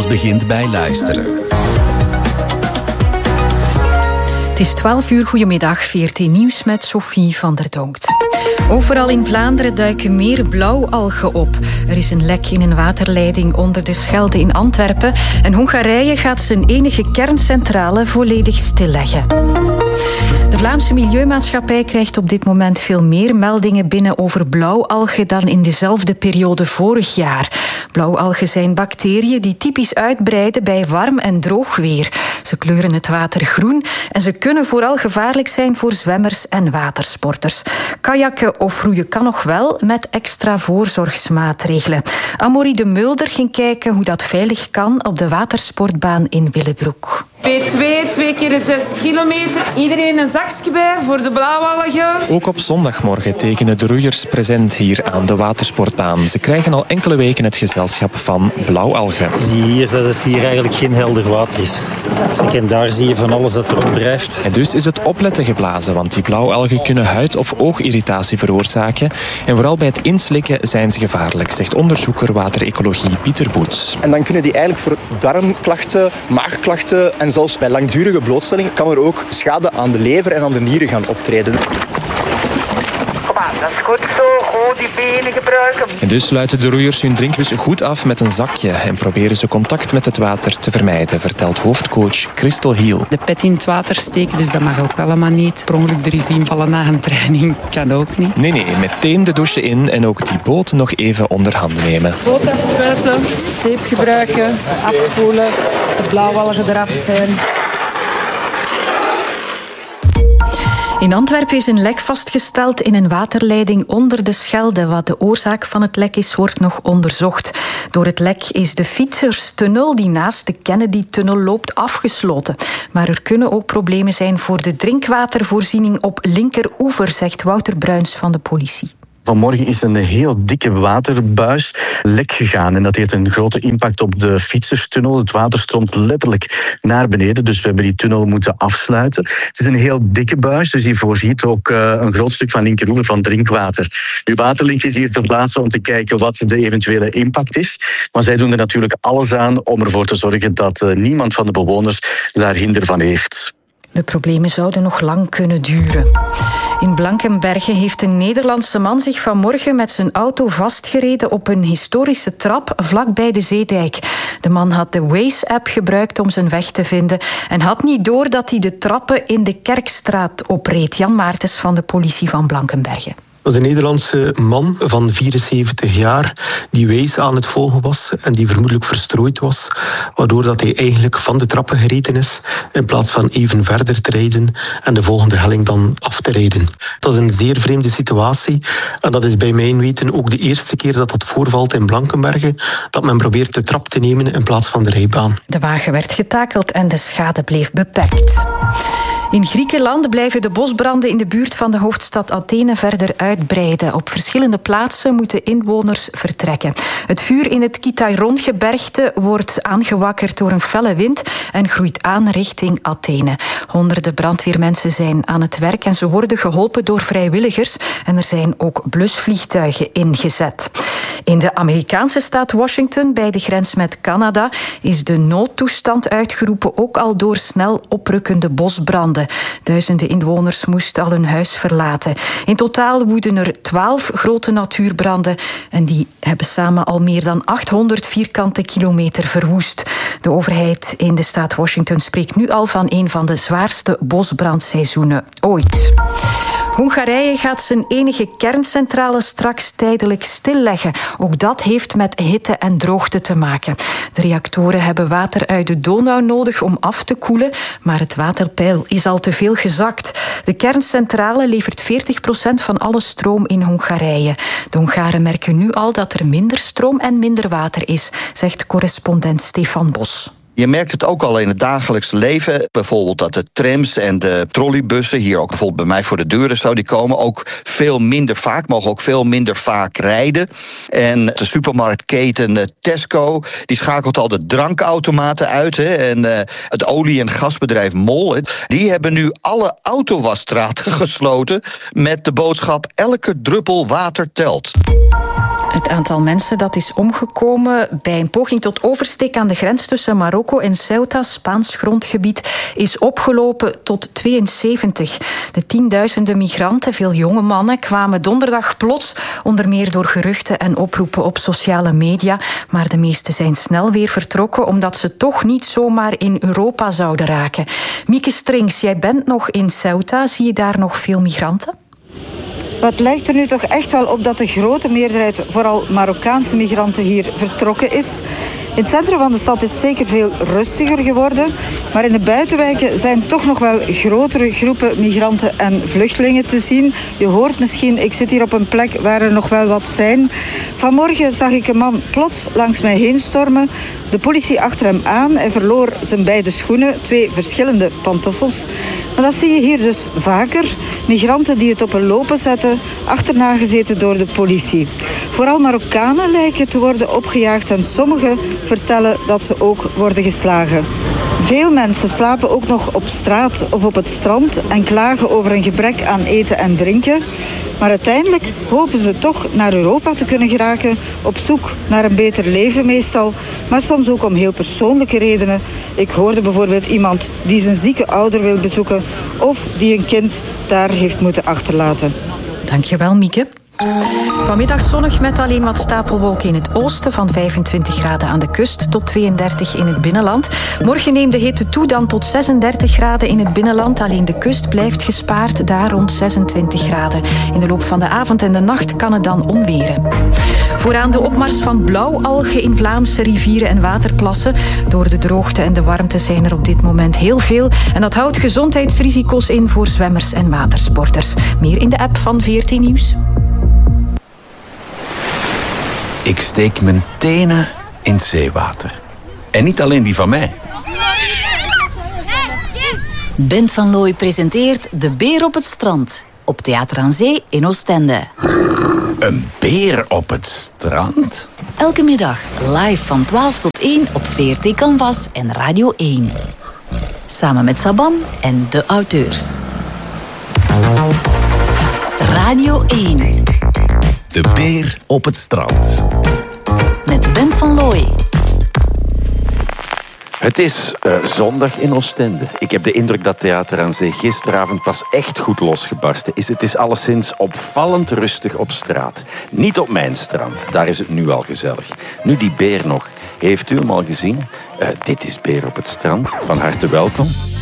begint bij luisteren. Het is 12 uur, goedemiddag, VRT Nieuws met Sophie van der Donkt. Overal in Vlaanderen duiken meer blauwalgen op. Er is een lek in een waterleiding onder de Schelde in Antwerpen. En Hongarije gaat zijn enige kerncentrale volledig stilleggen. De Vlaamse Milieumaatschappij krijgt op dit moment veel meer meldingen binnen over blauwalgen dan in dezelfde periode vorig jaar. Blauwalgen zijn bacteriën die typisch uitbreiden bij warm en droog weer. Ze kleuren het water groen en ze kunnen vooral gevaarlijk zijn voor zwemmers en watersporters. Kajakken of roeien kan nog wel met extra voorzorgsmaatregelen. Amaury de Mulder ging kijken hoe dat veilig kan op de watersportbaan in Willebroek. P2, 2 keer 6 kilometer. Iedereen een zakje bij voor de blauwalgen. Ook op zondagmorgen tekenen de roeiers present hier aan de watersportbaan. Ze krijgen al enkele weken het gezelschap van blauwalgen. Zie je hier dat het hier eigenlijk geen helder water is. En daar zie je van alles dat erop drijft. En dus is het opletten geblazen, want die blauwalgen kunnen huid- of oogirritatie veroorzaken. En vooral bij het inslikken zijn ze gevaarlijk, zegt onderzoeker waterecologie Pieter Boets. En dan kunnen die eigenlijk voor darmklachten, maagklachten en zelfs bij langdurige blootstelling kan er ook schade aan de lever en aan de nieren gaan optreden. Dat is goed zo, goed die benen gebruiken. En dus sluiten de roeiers hun drinkbus goed af met een zakje en proberen ze contact met het water te vermijden, vertelt hoofdcoach Christel Hiel. De pet in het water steken, dus dat mag ook allemaal niet. Per ongeluk er eens invallen na een training, kan ook niet. Nee, meteen de douche in en ook die boot nog even onder handen nemen. Boot afspuiten, zeep gebruiken, afspoelen, de blauwalgen eraf zijn. In Antwerpen is een lek vastgesteld in een waterleiding onder de Schelde. Wat de oorzaak van het lek is, wordt nog onderzocht. Door het lek is de fietserstunnel die naast de Kennedy-tunnel loopt afgesloten. Maar er kunnen ook problemen zijn voor de drinkwatervoorziening op linkeroever, zegt Wouter Bruins van de politie. Vanmorgen is een heel dikke waterbuis lek gegaan en dat heeft een grote impact op de fietserstunnel. Het water stroomt letterlijk naar beneden, dus we hebben die tunnel moeten afsluiten. Het is een heel dikke buis, dus die voorziet ook een groot stuk van linkeroever van drinkwater. Nu, Waterlink is hier ter plaatse om te kijken wat de eventuele impact is. Maar zij doen er natuurlijk alles aan om ervoor te zorgen dat niemand van de bewoners daar hinder van heeft. De problemen zouden nog lang kunnen duren. In Blankenberge heeft een Nederlandse man zich vanmorgen met zijn auto vastgereden op een historische trap vlakbij de Zeedijk. De man had de Waze-app gebruikt om zijn weg te vinden en had niet door dat hij de trappen in de Kerkstraat opreed. Jan Maartens van de politie van Blankenberge. Dat is een Nederlandse man van 74 jaar die Waze aan het volgen was en die vermoedelijk verstrooid was, waardoor dat hij eigenlijk van de trappen gereden is in plaats van even verder te rijden en de volgende helling dan af te rijden. Dat is een zeer vreemde situatie en dat is bij mijn weten ook de eerste keer dat dat voorvalt in Blankenberge, dat men probeert de trap te nemen in plaats van de rijbaan. De wagen werd getakeld en de schade bleef beperkt. In Griekenland blijven de bosbranden in de buurt van de hoofdstad Athene verder uitbreiden. Op verschillende plaatsen moeten inwoners vertrekken. Het vuur in het Kitairon-gebergte wordt aangewakkerd door een felle wind en groeit aan richting Athene. Honderden brandweermensen zijn aan het werk en ze worden geholpen door vrijwilligers. En er zijn ook blusvliegtuigen ingezet. In de Amerikaanse staat Washington, bij de grens met Canada, is de noodtoestand uitgeroepen, ook al door snel oprukkende bosbranden. Duizenden inwoners moesten al hun huis verlaten. In totaal woeden er 12 grote natuurbranden en die hebben samen al meer dan 800 vierkante kilometer verwoest. De overheid in de staat Washington spreekt nu al van een van de zwaarste bosbrandseizoenen ooit. Hongarije gaat zijn enige kerncentrale straks tijdelijk stilleggen. Ook dat heeft met hitte en droogte te maken. De reactoren hebben water uit de Donau nodig om af te koelen, maar het waterpeil is al te veel gezakt. De kerncentrale levert 40% van alle stroom in Hongarije. De Hongaren merken nu al dat er minder stroom en minder water is, zegt correspondent Stefan Bos. Je merkt het ook al in het dagelijkse leven. Bijvoorbeeld dat de trams en de trolleybussen, hier ook bijvoorbeeld bij mij voor de deur, zo, die komen ook veel minder vaak, mogen ook veel minder vaak rijden. En de supermarktketen Tesco, die schakelt al de drankautomaten uit. Hè. En het olie- en gasbedrijf MOL, die hebben nu alle autowasstraten gesloten met de boodschap: elke druppel water telt. Het aantal mensen dat is omgekomen bij een poging tot oversteek aan de grens tussen Marokko en Ceuta, Spaans grondgebied, is opgelopen tot 72. De tienduizenden migranten, veel jonge mannen, kwamen donderdag plots, onder meer door geruchten en oproepen op sociale media. Maar de meeste zijn snel weer vertrokken, omdat ze toch niet zomaar in Europa zouden raken. Mieke Strings, jij bent nog in Ceuta. Zie je daar nog veel migranten? Het lijkt er nu toch echt wel op dat de grote meerderheid, vooral Marokkaanse migranten, hier vertrokken is. In het centrum van de stad is zeker veel rustiger geworden. Maar in de buitenwijken zijn toch nog wel grotere groepen migranten en vluchtelingen te zien. Je hoort misschien, ik zit hier op een plek waar er nog wel wat zijn. Vanmorgen zag ik een man plots langs mij heen stormen. De politie achter hem aan. Hij verloor zijn beide schoenen, 2 verschillende pantoffels. Maar dat zie je hier dus vaker. Migranten die het op een lopen zetten, achterna gezeten door de politie. Vooral Marokkanen lijken te worden opgejaagd en sommigen vertellen dat ze ook worden geslagen. Veel mensen slapen ook nog op straat of op het strand en klagen over een gebrek aan eten en drinken. Maar uiteindelijk hopen ze toch naar Europa te kunnen geraken, op zoek naar een beter leven meestal, maar soms ook om heel persoonlijke redenen. Ik hoorde bijvoorbeeld iemand die zijn zieke ouder wil bezoeken of die een kind daar heeft moeten achterlaten. Dankjewel, Mieke. Vanmiddag zonnig met alleen wat stapelwolken in het oosten, van 25 graden aan de kust tot 32 in het binnenland. Morgen neemt de hitte toe dan tot 36 graden in het binnenland. Alleen de kust blijft gespaard, daar rond 26 graden. In de loop van de avond en de nacht kan het dan onweren. Vooraan de opmars van blauwalgen in Vlaamse rivieren en waterplassen. Door de droogte en de warmte zijn er op dit moment heel veel. En dat houdt gezondheidsrisico's in voor zwemmers en watersporters. Meer in de app van VRT Nieuws. Ik steek mijn tenen in het zeewater. En niet alleen die van mij. Bent van Looy presenteert De Beer op het Strand. Op Theater aan Zee in Oostende. Een beer op het strand? Elke middag live van 12 tot 1 op VRT Canvas en Radio 1. Samen met Sabam en de auteurs. Radio 1. De Beer op het Strand. Met Bent van Looy. Het is zondag in Oostende. Ik heb de indruk dat Theater aan Zee gisteravond pas echt goed losgebarsten is. Het is alleszins opvallend rustig op straat. Niet op mijn strand, daar is het nu al gezellig. Nu die beer nog. Heeft u hem al gezien? Dit is Beer op het Strand. Van harte welkom.